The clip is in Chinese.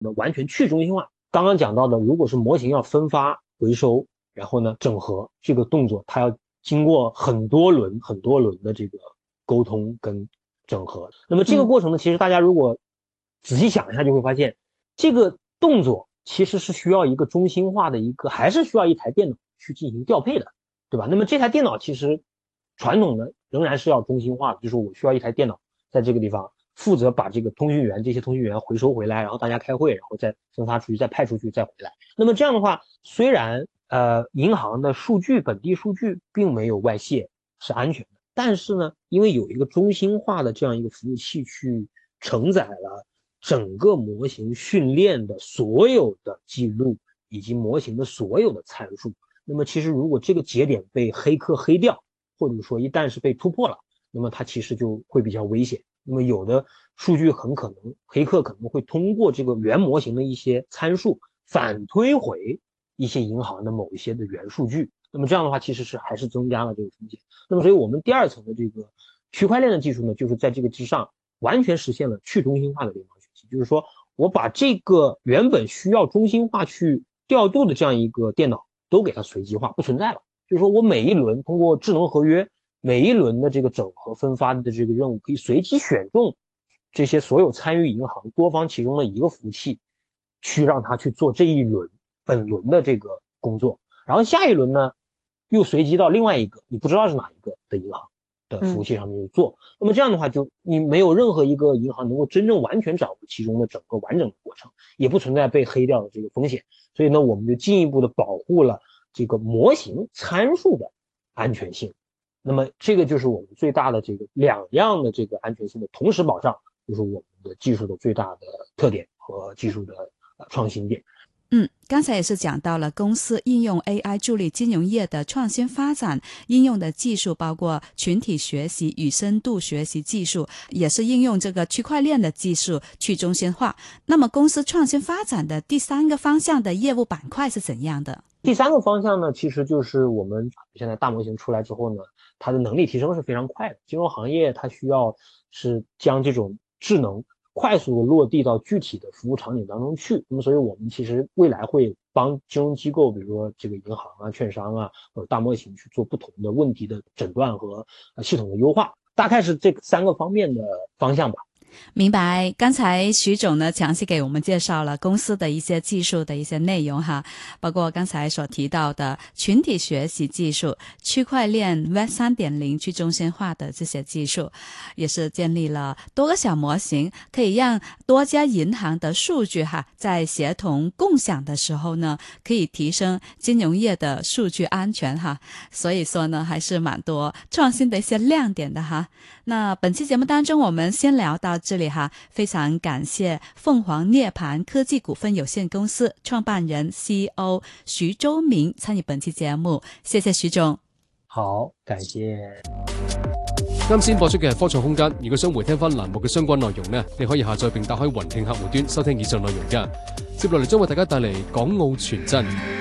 完全去中心化。刚刚讲到的，如果是模型要分发、回收，然后呢整合这个动作，它要经过很多轮的这个沟通跟整合。那么这个过程呢，其实大家如果仔细想一下，就会发现这个动作其实是需要一个中心化的还是需要一台电脑去进行调配的，对吧？那么这台电脑其实传统的仍然是要中心化的，就是我需要一台电脑在这个地方负责把这些通讯员回收回来，然后大家开会，然后再分发出去，再派出去，再回来。那么这样的话，虽然银行的本地数据并没有外泄，是安全的，但是呢，因为有一个中心化的这样一个服务器去承载了整个模型训练的所有的记录以及模型的所有的参数，那么其实如果这个节点被黑客黑掉，或者说一旦是被突破了，那么它其实就会比较危险。那么有的数据很可能黑客可能会通过这个原模型的一些参数反推回一些银行的某一些的原数据，那么这样的话其实还是增加了这个风险。那么所以我们第二层的这个区块链的技术呢，就是在这个之上完全实现了去中心化的联邦学习，就是说我把这个原本需要中心化去调度的这样一个电脑都给它随机化，不存在了。就是说我每一轮通过智能合约，每一轮的这个整合分发的这个任务，可以随机选中这些所有参与银行多方其中的一个服务器，去让它去做这一轮本轮的这个工作，然后下一轮呢又随机到另外一个你不知道是哪一个的银行的服务器上面去做。那么这样的话，就你没有任何一个银行能够真正完全掌握其中的整个完整的过程，也不存在被黑掉的这个风险。所以呢，我们就进一步的保护了这个模型参数的安全性。那么这个就是我们最大的这个两样的这个安全性的同时保障，就是我们的技术的最大的特点和技术的创新点。 刚才也是讲到了公司应用 AI 助力金融业的创新发展，应用的技术包括群体学习与深度学习技术，也是应用这个区块链的技术去中心化。那么公司创新发展的第三个方向的业务板块是怎样的？ 第三个方向呢，其实就是我们现在大模型出来之后呢，它的能力提升是非常快的。金融行业它需要是将这种智能快速的落地到具体的服务场景当中去。那么所以我们其实未来会帮金融机构，比如说这个银行啊、券商啊，或者大模型去做不同的问题的诊断和系统的优化，大概是这三个方面的方向吧。 明白，刚才徐总呢详细给我们介绍了公司的一些技术的一些内容哈，包括刚才所提到的群体学习技术、区块链 Web 3.0 去中心化的这些技术，也是建立了多个小模型，可以让多家银行的数据哈在协同共享的时候呢，可以提升金融业的数据安全哈。所以说呢，还是蛮多创新的一些亮点的哈。那本期节目当中我们先聊到这里哈，非常感谢凤凰涅槃科技股份有限公司创办人 CEO 徐周明参与本期節目，謝謝徐總。 好，感謝。 啱先播出嘅係科創空間，如果想回聽翻欄目嘅相關內容呢，你可以下載並打開雲聽客戶端收聽以上內容㗎。接落嚟將為大家帶嚟港澳傳真。